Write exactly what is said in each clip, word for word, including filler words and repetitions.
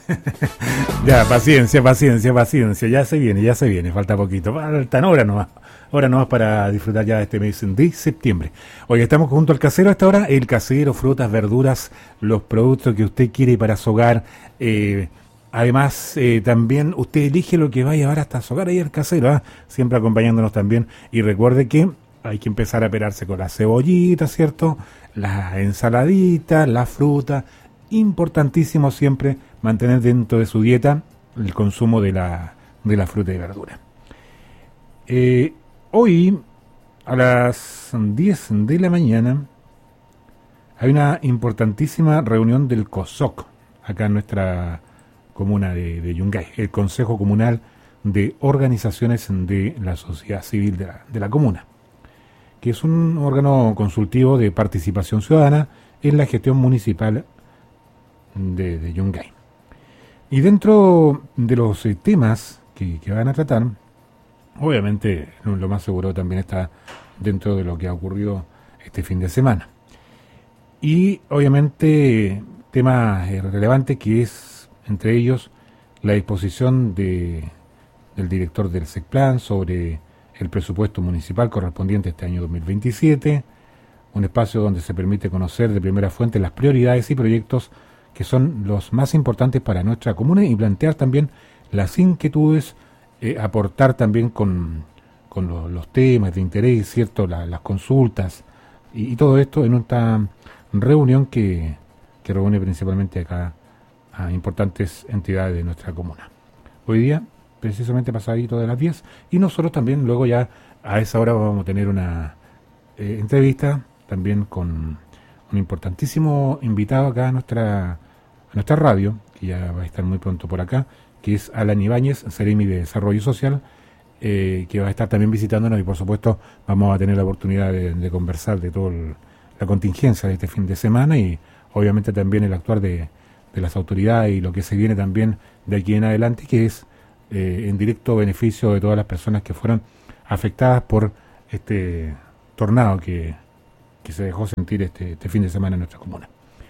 Ya, paciencia, paciencia, paciencia. Ya se viene, ya se viene. Falta poquito. Faltan horas nomás. Ahora nomás para disfrutar ya de este mes de septiembre. Hoy estamos junto al casero a esta hora. El casero, frutas, verduras, los productos que usted quiere para su hogar. Eh, además, eh, también usted elige lo que va a llevar hasta su hogar ahí el casero. ¿eh? Siempre acompañándonos también. Y recuerde que hay que empezar a pelarse con la cebollita, ¿cierto? La ensaladita, la fruta. Importantísimo siempre mantener dentro de su dieta el consumo de la, de la fruta y verdura. Eh, hoy, a las diez de la mañana, hay una importantísima reunión del COSOC, acá en nuestra comuna de, de Yungay, el Consejo Comunal de Organizaciones de la Sociedad Civil de la, de la comuna, que es un órgano consultivo de participación ciudadana en la gestión municipal de, de Yungay. Y dentro de los eh, temas que, que van a tratar, obviamente lo, lo más seguro también está dentro de lo que ha ocurrido este fin de semana. Y obviamente temas eh, relevantes que es, entre ellos, la disposición de, del director del SECPLAN sobre el presupuesto municipal correspondiente a este año dos mil veintisiete, un espacio donde se permite conocer de primera fuente las prioridades y proyectos que son los más importantes para nuestra comuna y plantear también las inquietudes, eh, aportar también con, con lo, los temas de interés, cierto, la, las consultas y, y todo esto en una reunión que, que reúne principalmente acá a importantes entidades de nuestra comuna. Hoy día, precisamente pasadito de las diez, y nosotros también luego ya a esa hora vamos a tener una eh, entrevista también con un importantísimo invitado acá a nuestra, a nuestra radio, que ya va a estar muy pronto por acá, que es Alan Ibáñez, Seremi de Desarrollo Social, eh, que va a estar también visitándonos y por supuesto vamos a tener la oportunidad de, de conversar de toda la contingencia de este fin de semana y obviamente también el actuar de, de las autoridades y lo que se viene también de aquí en adelante, que es eh, en directo beneficio de todas las personas que fueron afectadas por este tornado que que se dejó sentir este, este fin de semana en nuestra comuna.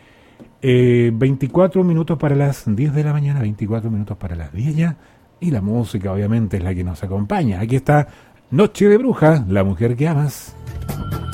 Eh, veinticuatro minutos para las diez de la mañana, veinticuatro minutos para las diez ya, y la música obviamente es la que nos acompaña. Aquí está Noche de Bruja, la mujer que amas.